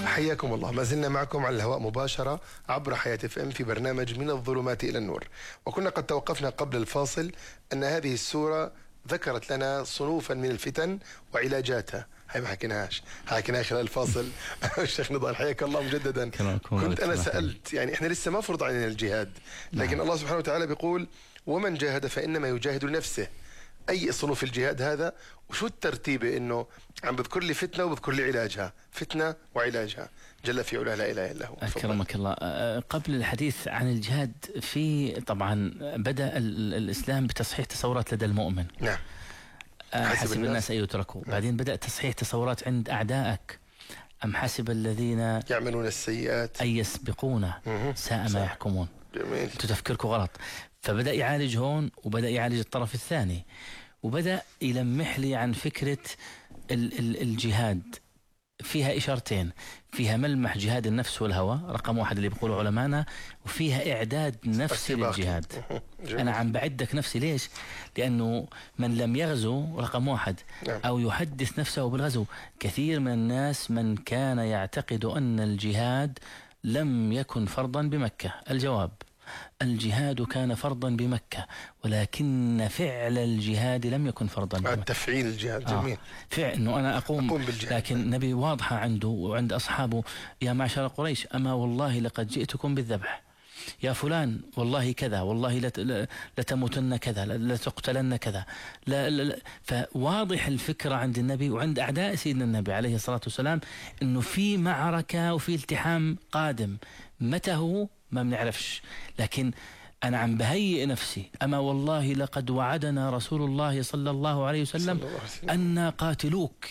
حياكم الله. ما زلنا معكم على الهواء مباشرة عبر حياة FM في برنامج من الظلمات إلى النور. وكنا قد توقفنا قبل الفاصل أن هذه السورة ذكرت لنا صنوفا من الفتن وعلاجاتها. هاي ما حكيناهاش، حكيناها خلال الفاصل. الشيخ نضال حياك الله مجددا. كنت أنا سألت، يعني إحنا لسه ما فرض علينا الجهاد، لكن الله سبحانه وتعالى بيقول ومن جاهد فإنما يجاهد لنفسه. أي صنوف الجهاد هذا؟ وشو الترتيبة؟ إنه عم بذكر لي فتنة وبذكر لي علاجها، فتنة وعلاجها جل في علاه لا إله إلا هو. أكرمك الله. قبل الحديث عن الجهاد، في طبعا بدأ الإسلام بتصحيح تصورات لدى المؤمن. نعم. حسب الناس أن يتركوا. بعدين بدأ تصحيح تصورات عند أعدائك. أم حسب الذين يعملون السيئات أن يسبقونا ساء ما يحكمون. جميل. تفكركم غلط. فبدأ يعالج هون، وبدأ يعالج الطرف الثاني، وبدأ يلمح لي عن فكرة الجهاد. فيها إشارتين، فيها ملمح جهاد النفس والهوى رقم 1 اللي بيقولوا علمانا، وفيها إعداد نفسي للجهاد. أنا عم بعدك نفسي. ليش؟ لأنه من لم يغزو رقم 1 أو يحدث نفسه بالغزو. كثير من الناس من كان يعتقد أن الجهاد لم يكن فرضا بمكة. الجواب: الجهاد كان فرضا بمكة، ولكن فعل الجهاد لم يكن فرضا بمكة. تفعيل الجهاد. جميل. فعل انه انا اقوم بالجهاد. لكن النبي واضحة عنده وعند اصحابه: يا معشر قريش، اما والله لقد جئتكم بالذبح. يا فلان والله كذا، والله لتموتن كذا، لتقتلن كذا. لا. فواضح الفكرة عند النبي وعند أعداء سيدنا النبي عليه الصلاة والسلام إنه في معركة وفي التحام قادم. متى هو ما بنعرفش، لكن أنا عم بهيئ نفسي. أما والله لقد وعدنا رسول الله صلى الله عليه وسلم أن قاتلوك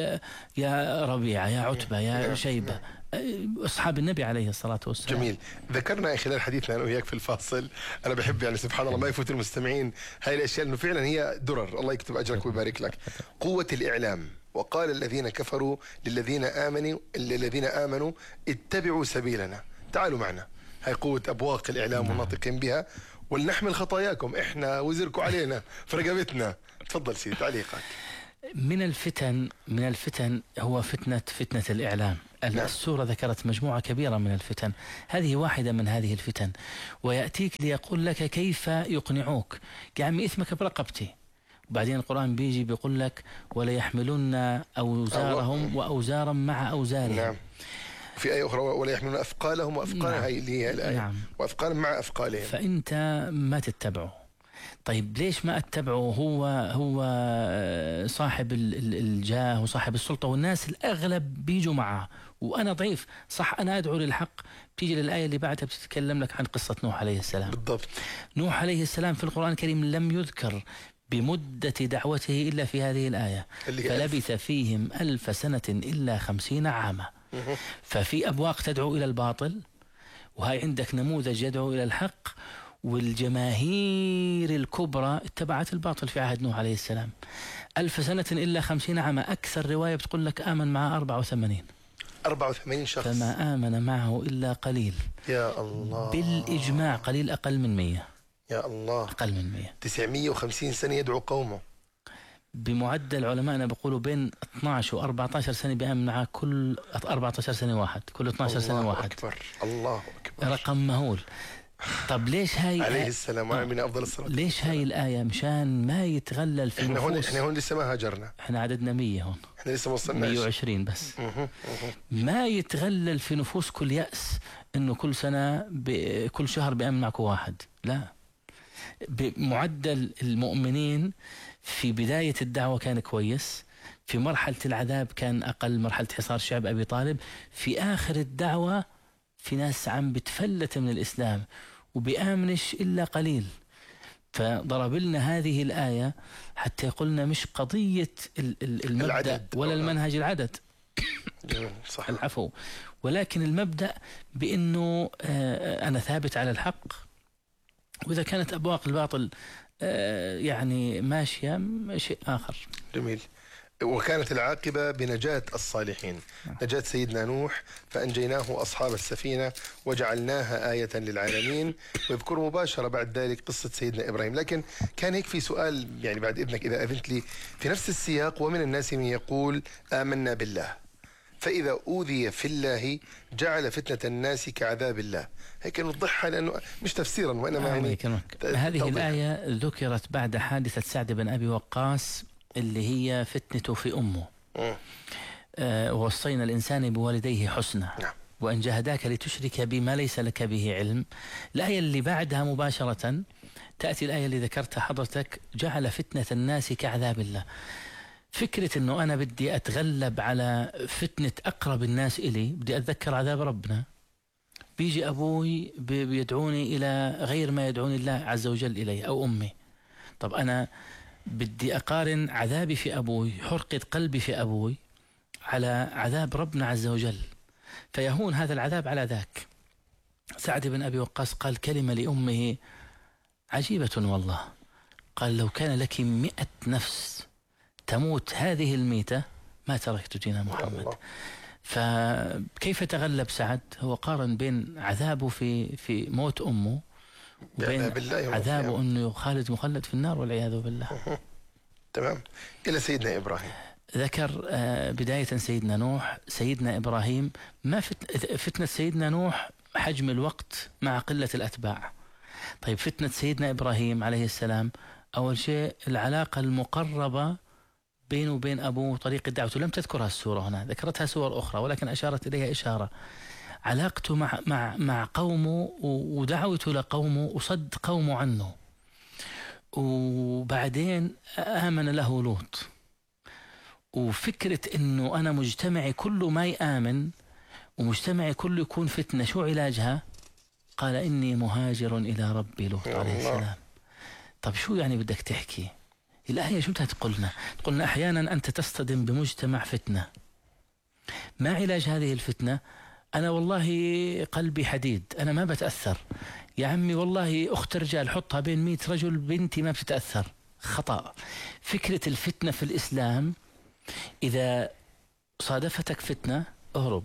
يا ربيعة، يا عتبة، يا شيبة، أصحاب النبي عليه الصلاة والسلام. جميل. ذكرنا خلال حديثنا أنا وياك في الفاصل، أنا بحب يعني سبحان الله ما يفوت المستمعين هاي الأشياء، إنه فعلا هي درر. الله يكتب أجرك ويبارك لك. قوة الإعلام. وقال الذين كفروا للذين آمنوا اتبعوا سبيلنا، تعالوا معنا. هاي قوة أبواق الإعلام والناطقين بها. ولنحمل خطاياكم، إحنا وزركم علينا في رقبتنا. تفضل سيدي تعليقك. من الفتن هو فتنة الإعلام. السورة ذكرت مجموعة كبيرة من الفتن، هذه واحدة من هذه الفتن. ويأتيك ليقول لك كيف يقنعوك: يا عمي إثمك برقبتي. وبعدين القرآن بيجي بيقول لك: ولا يحملن أوزارهم وأوزارا مع أوزارهم. نعم. في آية أخرى: ولا يحملون أثقالهم وأثقالا. هاي اللي هي الآية. نعم. وأثقالا مع أثقالهم. فأنت ما تتبعه. طيب ليش ما اتبعه؟ هو صاحب الجاه وصاحب السلطة، والناس الأغلب بيجوا معه، وأنا ضعيف. صح، أنا أدعو للحق. بتيجي للآية اللي بعدها بتتكلم لك عن قصة نوح عليه السلام. بالضبط. نوح عليه السلام في القرآن الكريم لم يذكر بمدة دعوته إلا في هذه الآية: فلبث فيهم 1000 سنة إلا 50 عاما. ففي أبواق تدعو إلى الباطل، وهي عندك نموذج يدعو إلى الحق، والجماهير الكبرى اتبعت الباطل في عهد نوح عليه السلام. 1000 سنة إلا 50 عاما. أكثر رواية بتقول لك آمن مع 84 شخص، فما آمن معه إلا قليل. يا الله. بالإجماع قليل أقل من 100. يا الله. أقل من 100. 950 سنة يدعو قومه. بمعدل علماءنا بيقولوا بين 12 و 14 سنة بيآمن معه كل 14 سنة واحد، كل 12 سنة واحد. الله أكبر. رقم مهول. طب ليش هاي عليه السلام وعلى أفضل الصلاة؟ ليش هاي الآية؟ مشان ما يتغلل في النفوس. احنا هون لسه ما هاجرنا، احنا عددنا 100 هون، احنا لسه ما وصلناش 120 بس. ما يتغلل في نفوس كل يأس انه كل سنة كل شهر بيأمن معكم واحد. لا، بمعدل المؤمنين في بداية الدعوة كان كويس، في مرحلة العذاب كان أقل، مرحلة حصار شعب أبي طالب. في آخر الدعوة في ناس عم بتفلت من الإسلام وبيآمنش إلا قليل. فضرب لنا هذه الآية حتى يقولنا مش قضية المبدأ ولا المنهج العدد. صح. العفو. ولكن المبدأ بأنه أنا ثابت على الحق، وإذا كانت أبواق الباطل يعني ماشية شيء آخر. جميل. وكانت العاقبة بنجاة الصالحين، نجاة سيدنا نوح فأنجيناه أصحاب السفينة وجعلناها آية للعالمين. ويذكر مباشرة بعد ذلك قصة سيدنا إبراهيم. لكن كان هيك في سؤال يعني بعد إذنك إذا أذنت لي في نفس السياق: ومن الناس من يقول آمنا بالله. فإذا أوذي في الله جعل فتنة الناس كعذاب الله. هيك نوضحها لأنه مش تفسيرا وإنما يعني هذه الآية ذكرت بعد حادثة سعد بن أبي وقاص اللي هي فتنته في أمه. ووصينا الإنسان بوالديه حسنا وإن جاهداك لتشرك بما ليس لك به علم. الآية اللي بعدها مباشرة تأتي الآية اللي ذكرتها حضرتك، جعل فتنة الناس كعذاب الله. فكرة أنه أنا بدي أتغلب على فتنة أقرب الناس إلي، بدي أتذكر عذاب ربنا. بيجي أبوي بيدعوني إلى غير ما يدعوني الله عز وجل إليه، أو أمي. طب أنا بدي أقارن عذابي في أبوي، حرقة قلبي في أبوي، على عذاب ربنا عز وجل، فيهون هذا العذاب على ذاك. سعد بن أبي وقاص قال كلمة لأمه عجيبة والله، قال لو كان لك 100 نفس تموت هذه الميتة ما تركت دين محمد. فكيف تغلب سعد؟ هو قارن بين عذابه في موت أمه وبين عذابه أنه خالد مخلد في النار والعياذ بالله. تمام. إلى سيدنا إبراهيم ذكر بداية سيدنا نوح. سيدنا إبراهيم ما فتنة سيدنا نوح حجم الوقت مع قلة الأتباع. طيب فتنة سيدنا إبراهيم عليه السلام أول شيء العلاقة المقربة بينه وبين أبوه، طريقة دعوته لم تذكرها السورة هنا، ذكرتها سور أخرى ولكن أشارت إليها إشارة. علاقته مع قومه ودعوته لقومه وصد قومه عنه. وبعدين آمن له لوط. وفكرة إنه أنا مجتمعي كله ما يآمن ومجتمعي كله يكون فتنة، شو علاجها؟ قال إني مهاجر إلى ربي لوط عليه السلام. طب شو يعني بدك تحكي؟ الآية شو تقولنا؟ تقولنا أحيانا أنت تصطدم بمجتمع فتنة، ما علاج هذه الفتنة؟ أنا والله قلبي حديد، أنا ما بتأثر. يا عمي والله أخت رجال حطها بين 100 رجل، بنتي ما بتتأثر. خطأ. فكرة الفتنة في الإسلام إذا صادفتك فتنة اهرب.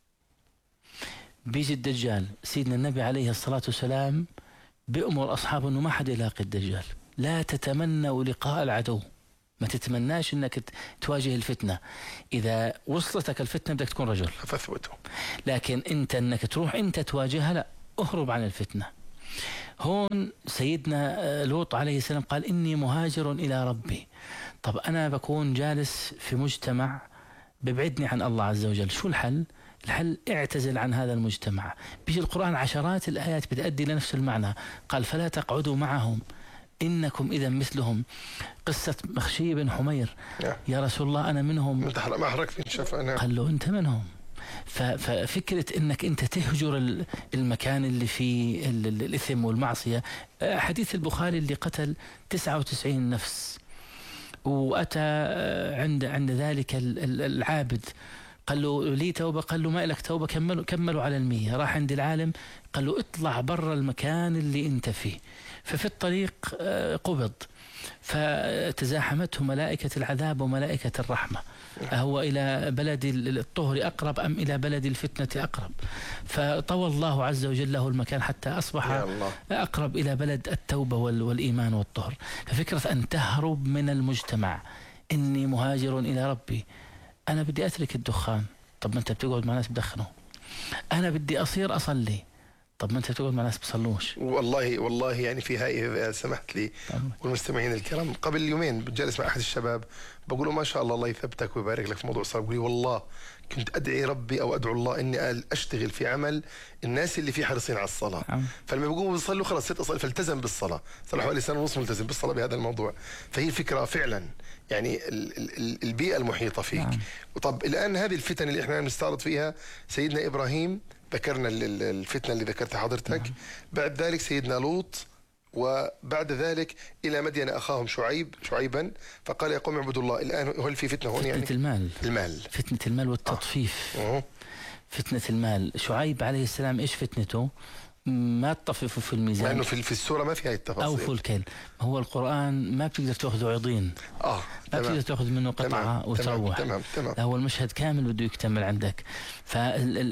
بيجي الدجال، سيدنا النبي عليه الصلاة والسلام بأمر أصحابه أنه ما حد يلاقي الدجال. لا تتمنوا لقاء العدو، ما تتمناش أنك تواجه الفتنة. إذا وصلتك الفتنة بدك تكون رجل فاثبته، لكن أنت أنك تروح أنت تواجهها لا، اهرب عن الفتنة. هون سيدنا لوط عليه السلام قال إني مهاجر إلى ربي. طب أنا بكون جالس في مجتمع ببعدني عن الله عز وجل، شو الحل؟ الحل اعتزل عن هذا المجتمع. بيجي القرآن عشرات الآيات بتأدي لنفس المعنى. قال فلا تقعدوا معهم إنكم إذا مثلهم. قصة مخشي بن حمير، يا رسول الله أنا منهم، ما حركت شاف أنا. قال له أنت منهم. ففكرة إنك أنت تهجر المكان اللي فيه الإثم والمعصية. حديث البخاري اللي قتل 99 نفس وأتى عند ذلك العابد قال له لي توبة، قال له ما لك توبة، كملوا على 100. راح عند العالم قال له اطلع برا المكان اللي انت فيه. ففي الطريق قبض، فتزاحمته ملائكة العذاب وملائكة الرحمة، أهو إلى بلد الطهر أقرب أم إلى بلد الفتنة أقرب؟ فطوى الله عز وجل له المكان حتى أصبح أقرب إلى بلد التوبة والإيمان والطهر. ففكرة أن تهرب من المجتمع، إني مهاجر إلى ربي، أنا بدي أترك الدخان، طب ما أنت بتقعد مع ناس بدخنوا. أنا بدي أصير أصلي، طب ما أنت بتقعد مع ناس بصلوش. والله يعني في هاي سمحت لي والمستمعين الكرام، قبل يومين جالس مع أحد الشباب بقول له ما شاء الله الله يثبتك ويبارك لك في موضوع الصلاة. بقول لي والله كنت أدعي ربي أو أدعو الله إني أشتغل في عمل الناس اللي فيه حريصين على الصلاة. فلما بيقوموا بيصلوا خلاص صرت أصلي، فالتزم بالصلاة. صار حوالي سنة ونص ملتزم بالصلاة بهذا الموضوع. فهي الفكرة فعلا يعني البيئة المحيطة فيك. وطب الآن هذه الفتن اللي احنا نستعرض فيها، سيدنا إبراهيم ذكرنا الفتنة اللي ذكرتها حضرتك. بعد ذلك سيدنا لوط، وبعد ذلك إلى مدين أخاهم شعيبا فقال يا قوم اعبدوا الله. الآن هل في فتنة هون؟ يعني فتنة المال. فتنة المال والتطفيف. فتنة المال. شعيب عليه السلام إيش فتنته؟ ما تطففوا في الميزان، لأنه في السورة ما فيها التفاصيل. أوفوا الكيل. هو القرآن ما بتقدر تأخذه عضين، ما بتقدر تأخذ منه قطعة وتروح. تمام. هو المشهد كامل بده يكتمل عندك.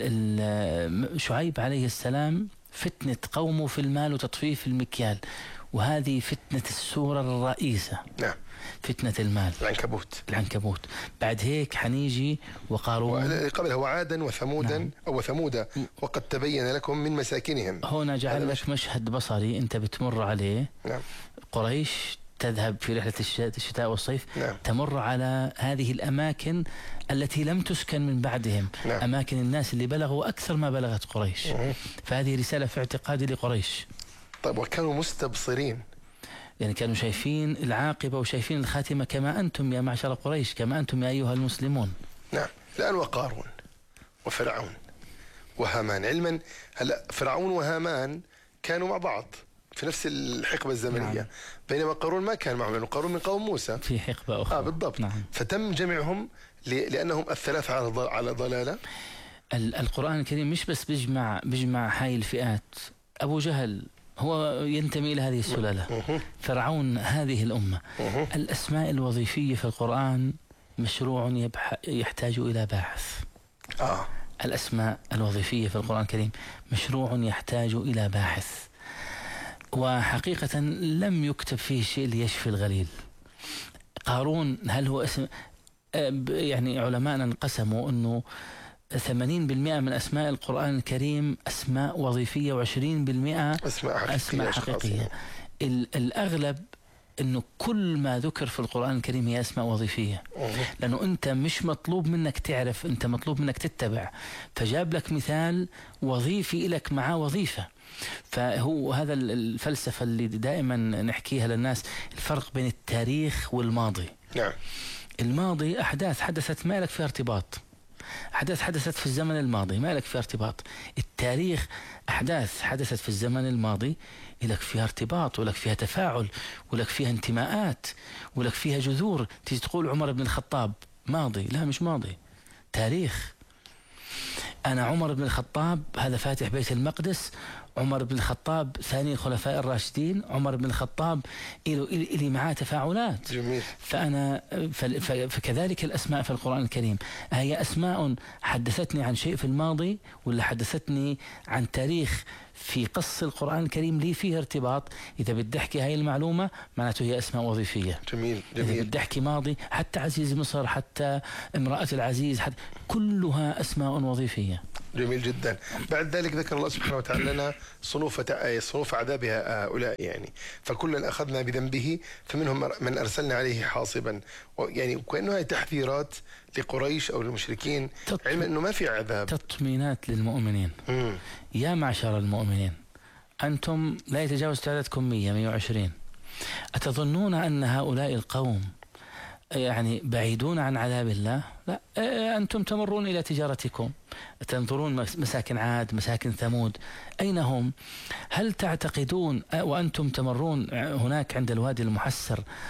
فشعيب عليه السلام فتنة قومه في المال وتطفيف المكيال. وهذه فتنة السورة الرئيسة. نعم. فتنة المال، العنكبوت. بعد هيك حنيجي وقارون. قبلها وعادا وثمودا. نعم. أو ثمودا وقد تبين لكم من مساكنهم. هنا جعل لك مشهد بصري أنت بتمر عليه. نعم. قريش تذهب في رحلة الشتاء والصيف. نعم. تمر على هذه الأماكن التي لم تسكن من بعدهم. نعم. أماكن الناس اللي بلغوا أكثر ما بلغت قريش. فهذه رسالة في اعتقادي لقريش. طيب، وكانوا مستبصرين، يعني كانوا شايفين العاقبة وشايفين الخاتمة كما أنتم يا معشر قريش، كما أنتم يا أيها المسلمون. نعم. الآن وقارون وفرعون وهامان. علما هلا فرعون وهامان كانوا مع بعض في نفس الحقبة الزمنية. نعم. بينما قارون ما كان معهم، لأنه قارون من قوم موسى في حقبة أخرى. بالضبط. نعم. فتم جمعهم لأنهم الثلاثة على ضلالة. القرآن الكريم مش بس بيجمع هاي الفئات. أبو جهل هو ينتمي إلى هذه السلالة. فرعون هذه الأمة. الأسماء الوظيفية في القرآن مشروع يحتاج إلى باحث. الأسماء الوظيفية في القرآن الكريم مشروع يحتاج إلى باحث، وحقيقة لم يكتب فيه شيء ليشفي الغليل. قارون هل هو اسم؟ يعني علماءنا انقسموا أنه 80% من أسماء القرآن الكريم أسماء وظيفية، و20% أسماء حقيقية. الأغلب أنه كل ما ذكر في القرآن الكريم هي أسماء وظيفية، لأنه أنت مش مطلوب منك تعرف، أنت مطلوب منك تتبع. فجاب لك مثال وظيفي لك مع وظيفة. فهو هذا الفلسفة اللي دائما نحكيها للناس، الفرق بين التاريخ والماضي. نعم. الماضي أحداث حدثت ما لك فيها ارتباط، أحداث حدثت في الزمن الماضي ما لك فيها ارتباط. التاريخ أحداث حدثت في الزمن الماضي لك فيها ارتباط، ولك فيها تفاعل، ولك فيها انتماءات، ولك فيها جذور. تيجي تقول عمر بن الخطاب ماضي، لا مش ماضي، تاريخ. أنا عمر بن الخطاب هذا فاتح بيت المقدس، عمر بن الخطاب ثاني الخلفاء الراشدين، عمر بن الخطاب إلي معاه تفاعلات. جميل. فكذلك الأسماء في القرآن الكريم، هي أسماء حدثتني عن شيء في الماضي، ولا حدثتني عن تاريخ في قص القرآن الكريم لي فيه ارتباط. إذا بدي أحكي هاي المعلومة معناته هي أسماء وظيفية. جميل. إذا بدي أحكي ماضي، حتى عزيز مصر، حتى امرأة العزيز، حتى كلها أسماء وظيفية. جميل جدا. بعد ذلك ذكر الله سبحانه وتعالى لنا صنوف عذابها هؤلاء، يعني فكلا أخذنا بذنبه فمنهم من أرسلنا عليه حاصبا. يعني كأنه هي تحذيرات لقريش أو المشركين، علما أنه ما في عذاب. تطمينات للمؤمنين. يا معشر المؤمنين، أنتم لا يتجاوز تعدادكم 100-120. أتظنون أن هؤلاء القوم يعني بعيدون عن عذاب الله؟ لا، أنتم تمرون إلى تجارتكم، تنظرون مساكن عاد، مساكن ثمود، أين هم؟ هل تعتقدون وأنتم تمرون هناك عند الوادي المحسر